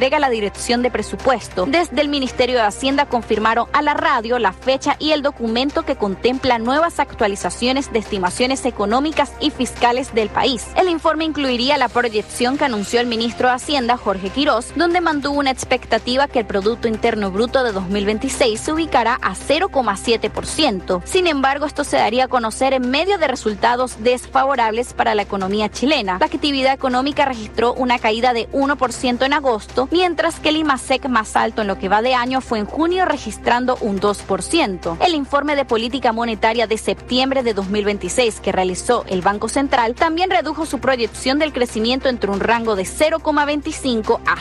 entrega la Dirección de Presupuesto. Desde el Ministerio de Hacienda confirmaron a la radio la fecha y el documento que contempla nuevas actualizaciones de estimaciones económicas y fiscales del país. El informe incluiría la proyección que anunció el ministro de Hacienda, Jorge Quirós, donde mantuvo una expectativa que el Producto Interno Bruto de 2026 se ubicará a 0,7%. Sin embargo, esto se daría a conocer en medio de resultados desfavorables para la economía chilena. La actividad económica registró una caída de 1% en agosto, mientras que el IMASEC más alto en lo que va de año fue en junio, registrando un 2%. El informe de política monetaria de septiembre de 2026 que realizó el Banco Central también redujo su proyección del crecimiento entre un rango de 0,25 a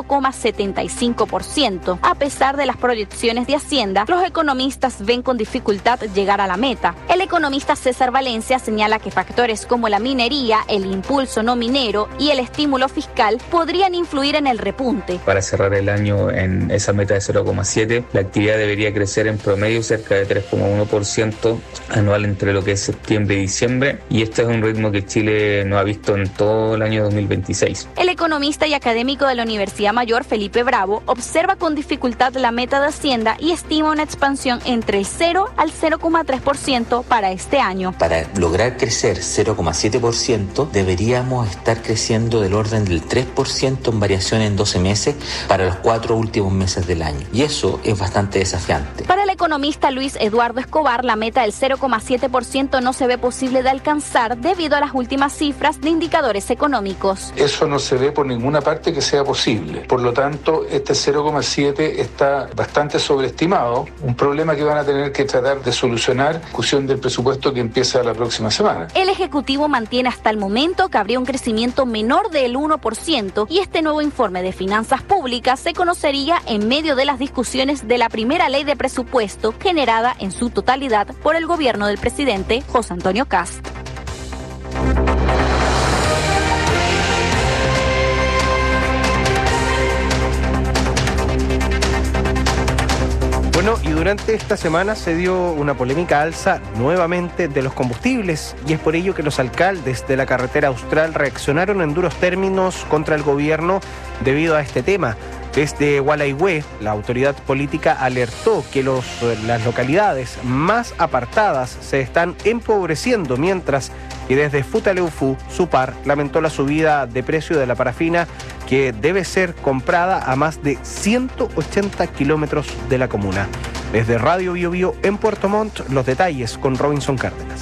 0,75%. A pesar de las proyecciones de Hacienda, los economistas ven con dificultad llegar a la meta. El economista César Valencia señala que factores como la minería, el impulso no minero y el estímulo fiscal podrían influir en el repunte. Para cerrar el año en esa meta de 0,7, la actividad debería crecer en promedio cerca de 3,1% anual entre lo que es septiembre y diciembre, y este es un ritmo que Chile no ha visto en todo el año 2026. El economista y académico de la Universidad Mayor, Felipe Bravo, observa con dificultad la meta de Hacienda y estima una expansión entre el 0 al 0,3% para este año. Para lograr crecer 0,7% deberíamos estar creciendo del orden del 3% en variación en 12 meses para los 4 últimos meses del año. Y eso es bastante desafiante. Para el economista Luis Eduardo Escobar, la meta del 0,7% no se ve posible de alcanzar debido a las últimas cifras de indicadores económicos. Eso no se ve por ninguna parte que sea posible. Por lo tanto, este 0,7 está bastante sobreestimado, un problema que van a tener que tratar de solucionar en discusión del presupuesto que empieza la próxima semana. El Ejecutivo mantiene hasta el momento que habría un crecimiento menor del 1% y este nuevo informe de finanzas públicas se conocería en medio de las discusiones de la primera ley de presupuesto generada en su totalidad por el gobierno del presidente José Antonio Kast. Bueno, y durante esta semana se dio una polémica alza nuevamente de los combustibles, y es por ello que los alcaldes de la carretera austral reaccionaron en duros términos contra el gobierno debido a este tema. Desde Gualeguay, la autoridad política alertó que las localidades más apartadas se están empobreciendo, mientras que desde Futaleufú, Supar, lamentó la subida de precio de la parafina, que debe ser comprada a más de 180 kilómetros de la comuna. Desde Radio Bio Bio en Puerto Montt, los detalles con Robinson Cárdenas.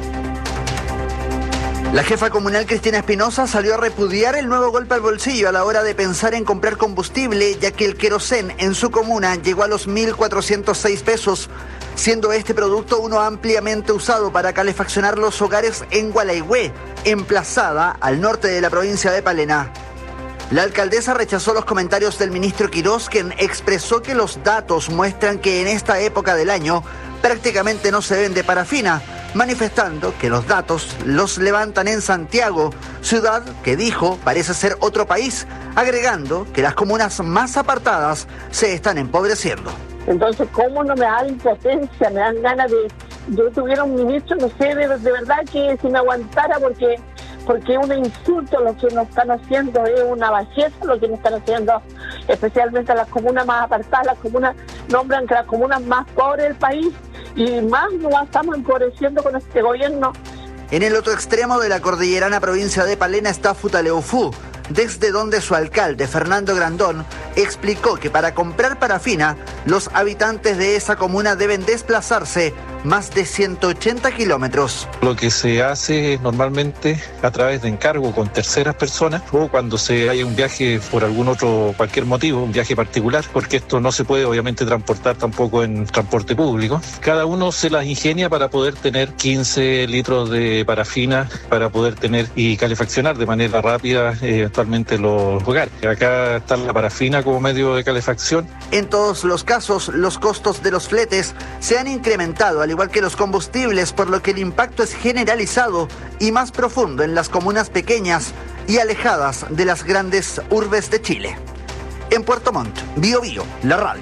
La jefa comunal Cristina Espinosa salió a repudiar el nuevo golpe al bolsillo a la hora de pensar en comprar combustible, ya que el querosén en su comuna llegó a los 1.406 pesos, siendo este producto uno ampliamente usado para calefaccionar los hogares en Gualeguay, emplazada al norte de la provincia de Palena. La alcaldesa rechazó los comentarios del ministro Quirós, quien expresó que los datos muestran que en esta época del año prácticamente no se vende parafina, manifestando que los datos los levantan en Santiago, ciudad que dijo parece ser otro país, agregando que las comunas más apartadas se están empobreciendo. Entonces, ¿cómo no me da impotencia? Me dan ganas de... Yo tuviera un ministro, no sé, de verdad que si me aguantara, porque es un insulto lo que nos están haciendo, es una bajeza lo que nos están haciendo, especialmente a las comunas más apartadas. Las comunas nombran que las comunas más pobres del país, y más nos estamos empobreciendo con este gobierno. En el otro extremo de la cordillerana provincia de Palena está Futaleufú, desde donde su alcalde, Fernando Grandón, explicó que para comprar parafina, los habitantes de esa comuna deben desplazarse más de 180 kilómetros. Lo que se hace normalmente a través de encargo con terceras personas, o cuando se haya un viaje por cualquier motivo, un viaje particular, porque esto no se puede obviamente transportar tampoco en transporte público. Cada uno se las ingenia para poder tener 15 litros de parafina, para poder tener y calefaccionar de manera rápida eventualmente los hogares. Acá está la parafina como medio de calefacción. En todos los casos, los costos de los fletes se han incrementado, al igual que los combustibles, por lo que el impacto es generalizado y más profundo en las comunas pequeñas y alejadas de las grandes urbes de Chile. En Puerto Montt, Bio Bio, la radio.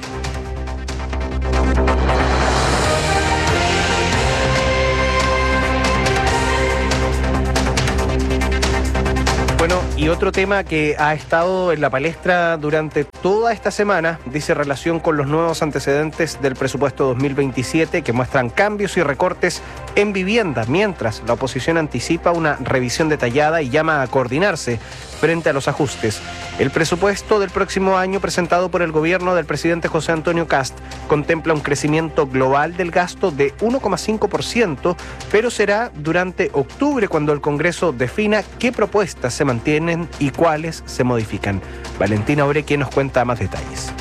Bueno, y otro tema que ha estado en la palestra durante toda esta semana dice relación con los nuevos antecedentes del presupuesto 2027 que muestran cambios y recortes en vivienda, mientras la oposición anticipa una revisión detallada y llama a coordinarse frente a los ajustes. El presupuesto del próximo año presentado por el gobierno del presidente José Antonio Kast contempla un crecimiento global del gasto de 1,5%, pero será durante octubre cuando el Congreso defina qué propuestas se mantienen y cuáles se modifican. Valentina Oreque nos cuenta más detalles.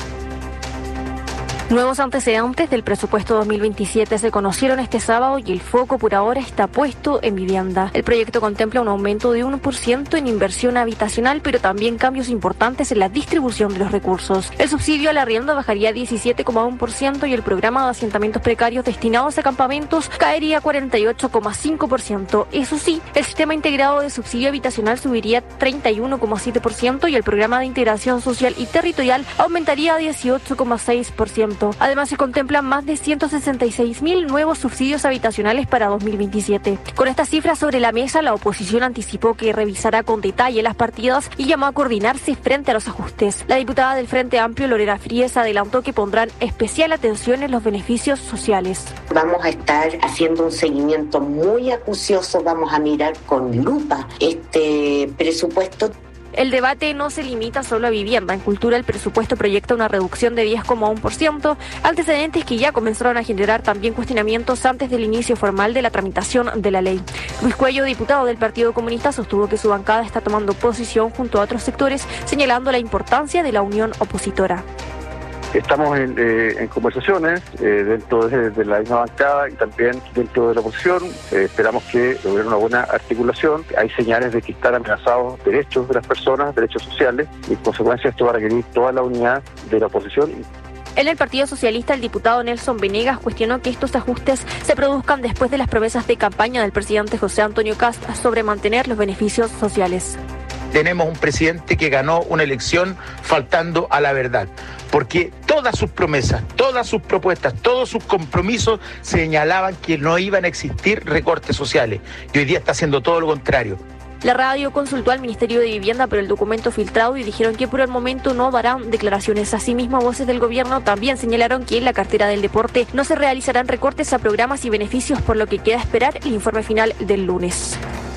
Nuevos antecedentes del presupuesto 2027 se conocieron este sábado y el foco por ahora está puesto en vivienda. El proyecto contempla un aumento de 1% en inversión habitacional, pero también cambios importantes en la distribución de los recursos. El subsidio al arriendo bajaría 17,1% y el programa de asentamientos precarios destinados a campamentos caería 48,5%. Eso sí, el sistema integrado de subsidio habitacional subiría 31,7% y el programa de integración social y territorial aumentaría 18,6%. Además, se contemplan más de 166.000 nuevos subsidios habitacionales para 2027. Con estas cifras sobre la mesa, la oposición anticipó que revisará con detalle las partidas y llamó a coordinarse frente a los ajustes. La diputada del Frente Amplio, Lorena Fríes, adelantó que pondrán especial atención en los beneficios sociales. Vamos a estar haciendo un seguimiento muy acucioso, vamos a mirar con lupa este presupuesto. El debate no se limita solo a vivienda. En cultura el presupuesto proyecta una reducción de 10,1%, antecedentes que ya comenzaron a generar también cuestionamientos antes del inicio formal de la tramitación de la ley. Luis Cuello, diputado del Partido Comunista, sostuvo que su bancada está tomando posición junto a otros sectores, señalando la importancia de la unión opositora. Estamos en conversaciones dentro de la misma bancada y también dentro de la oposición. Esperamos que logren una buena articulación. Hay señales de que están amenazados derechos de las personas, derechos sociales, y en consecuencia esto va a requerir toda la unidad de la oposición. En el Partido Socialista, el diputado Nelson Venegas cuestionó que estos ajustes se produzcan después de las promesas de campaña del presidente José Antonio Kast sobre mantener los beneficios sociales. Tenemos un presidente que ganó una elección faltando a la verdad, porque todas sus promesas, todas sus propuestas, todos sus compromisos señalaban que no iban a existir recortes sociales, y hoy día está haciendo todo lo contrario. La radio consultó al Ministerio de Vivienda por el documento filtrado y dijeron que por el momento no darán declaraciones. Asimismo, voces del gobierno también señalaron que en la cartera del deporte no se realizarán recortes a programas y beneficios, por lo que queda esperar el informe final del lunes.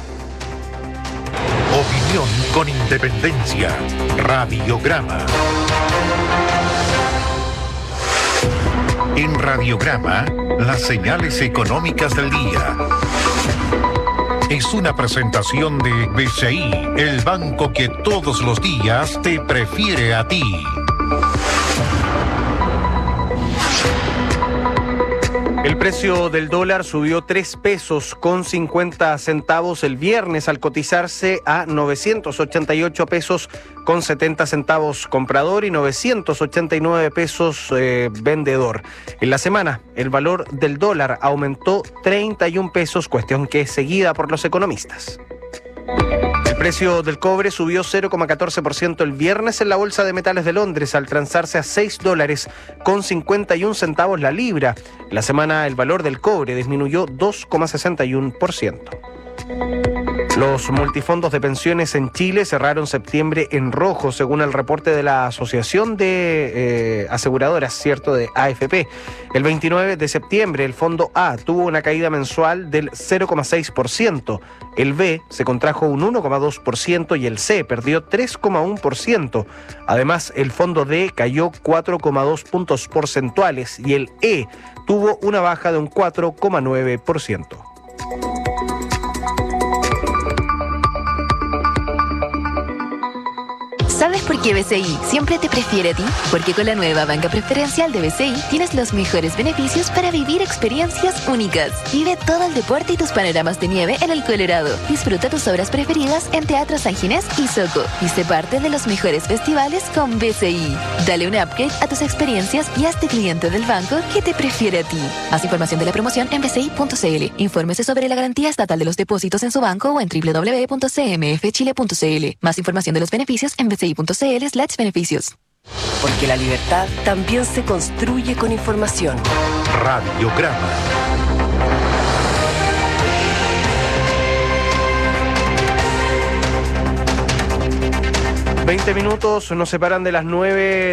Opinión con independencia. Radiograma. En Radiograma, las señales económicas del día. Es una presentación de BCI, el banco que todos los días te prefiere a ti. El precio del dólar subió 3 pesos con 50 centavos el viernes al cotizarse a 988 pesos con 70 centavos comprador y 989 pesos vendedor. En la semana, el valor del dólar aumentó 31 pesos, cuestión que es seguida por los economistas. El precio del cobre subió 0,14% el viernes en la Bolsa de Metales de Londres al transarse a $6 con 51 centavos la libra. En la semana el valor del cobre disminuyó 2,61%. Los multifondos de pensiones en Chile cerraron septiembre en rojo, según el reporte de la Asociación de Aseguradoras, ¿cierto?, de AFP. El 29 de septiembre el fondo A tuvo una caída mensual del 0,6%, el B se contrajo un 1,2% y el C perdió 3,1%. Además, el fondo D cayó 4,2 puntos porcentuales y el E tuvo una baja de un 4,9%. ¿Sabes por qué BCI siempre te prefiere a ti? Porque con la nueva banca preferencial de BCI tienes los mejores beneficios para vivir experiencias únicas. Vive todo el deporte y tus panoramas de nieve en el Colorado. Disfruta tus obras preferidas en Teatro San Ginés y Soco. Y sé parte de los mejores festivales con BCI. Dale un upgrade a tus experiencias y hazte cliente del banco que te prefiere a ti. Más información de la promoción en bci.cl. Infórmese sobre la garantía estatal de los depósitos en su banco o en www.cmfchile.cl. Más información de los beneficios en bci.cl/beneficios. Porque la libertad también se construye con información. Radiograma. 20 minutos nos separan de las 9